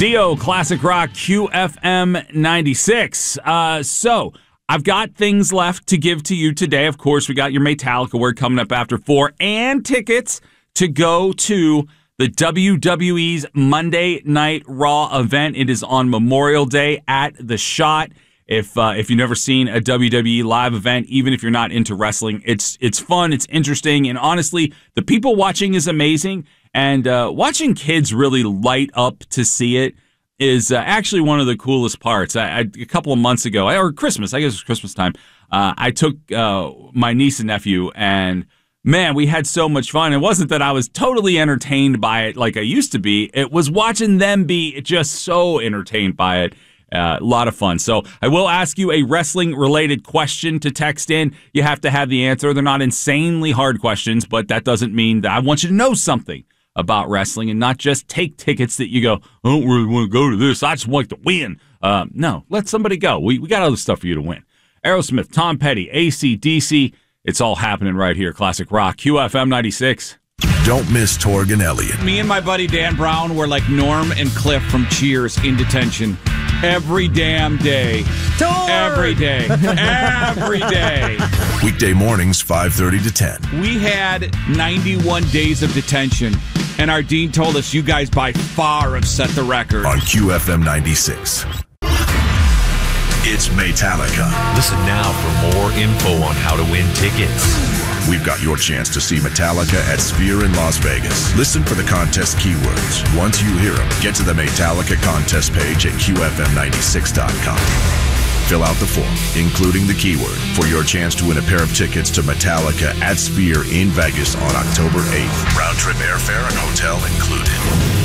Dio, Classic Rock, QFM 96. So, I've got things left to give to you today. Of course, we got your Metallica word coming up after 4 and tickets to go to the WWE's Monday Night Raw event. It is on Memorial Day at The Shot. If you've never seen a WWE live event, even if you're not into wrestling, it's fun, it's interesting, and honestly, the people watching is amazing. And watching kids really light up to see it is actually one of the coolest parts. A couple of months ago, or Christmas, I guess it was Christmas time, I took my niece and nephew, and man, we had so much fun. It wasn't that I was totally entertained by it like I used to be. It was watching them be just so entertained by it. A lot of fun. So I will ask you a wrestling-related question to text in. You have to have the answer. They're not insanely hard questions, but that doesn't mean that I want you to know something about wrestling and not just take tickets that you go, I don't really want to go to this. I just want to win. No, let somebody go. We got other stuff for you to win. Aerosmith, Tom Petty, AC/DC. It's all happening right here. Classic Rock, QFM 96. Don't miss Torg and Elliott. Me and my buddy Dan Brown were like Norm and Cliff from Cheers in detention. Every damn day. Every day. Every day. Weekday mornings, 5:30 to 10. We had 91 days of detention, and our dean told us you guys by far have set the record. On QFM 96. It's Metallica. Listen now for more info on how to win tickets. We've got your chance to see Metallica at Sphere in Las Vegas. Listen for the contest keywords. Once you hear them, get to the Metallica contest page at QFM96.com. Fill out the form, including the keyword, for your chance to win a pair of tickets to Metallica at Sphere in Vegas on October 8th. Round-trip airfare and hotel included.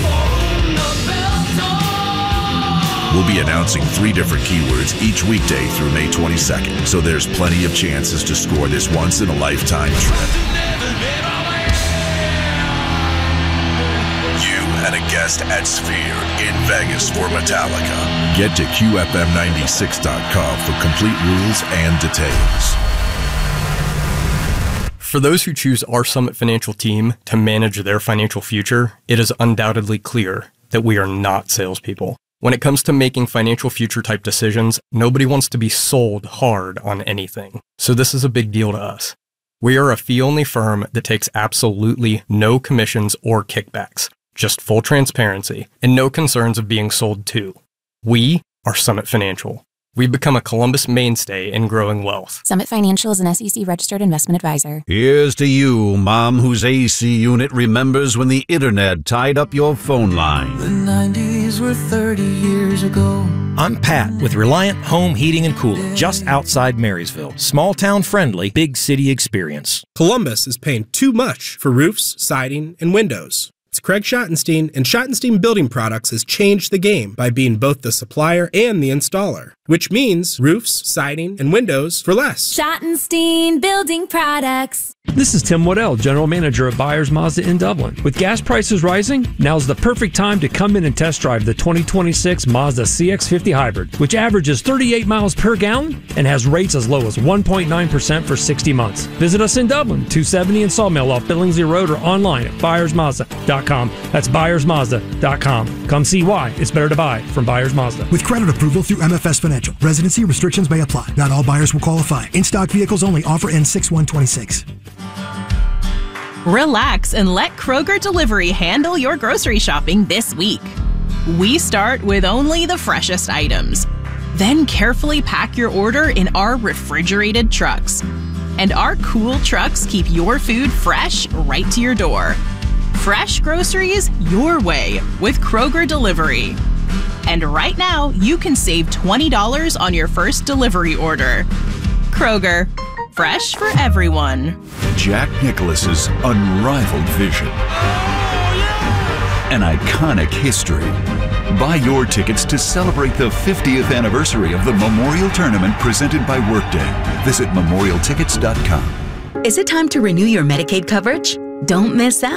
We'll be announcing 3 different keywords each weekday through May 22nd, so there's plenty of chances to score this once-in-a-lifetime trip. You and a guest at Sphere in Vegas for Metallica. Get to QFM96.com for complete rules and details. For those who choose our Summit Financial team to manage their financial future, it is undoubtedly clear that we are not salespeople. When it comes to making financial future type decisions, nobody wants to be sold hard on anything. So this is a big deal to us. We are a fee-only firm that takes absolutely no commissions or kickbacks, just full transparency and no concerns of being sold to. We are Summit Financial. We've become a Columbus mainstay in growing wealth. Summit Financial is an SEC-registered investment advisor. Here's to you, Mom, whose AC unit remembers when the internet tied up your phone line. The 90s were 30 years ago. I'm Pat with Reliant Home Heating and Cooling, just outside Marysville. Small town friendly, big city experience. Columbus is paying too much for roofs, siding, and windows. It's Craig Schottenstein, and Schottenstein Building Products has changed the game by being both the supplier and the installer, which means roofs, siding, and windows for less. Schottenstein Building Products. This is Tim Waddell, General Manager at Byers Mazda in Dublin. With gas prices rising, now's the perfect time to come in and test drive the 2026 Mazda CX-50 Hybrid, which averages 38 miles per gallon and has rates as low as 1.9% for 60 months. Visit us in Dublin, 270 in Sawmill off Billingsley Road, or online at buyersmazda.com. That's buyersmazda.com. Come see why it's better to buy from Byers Mazda. With credit approval through MFS Financial, residency restrictions may apply. Not all buyers will qualify. In-stock vehicles only. Offer ends 6/1/26. Relax and let Kroger Delivery handle your grocery shopping this week. We start with only the freshest items. Then carefully pack your order in our refrigerated trucks. And our cool trucks keep your food fresh right to your door. Fresh groceries your way with Kroger Delivery. And right now, you can save $20 on your first delivery order. Kroger, fresh for everyone. Jack Nicklaus's unrivaled vision. An iconic history. Buy your tickets to celebrate the 50th anniversary of the Memorial Tournament presented by Workday. Visit memorialtickets.com. Is it time to renew your Medicaid coverage? Don't miss out.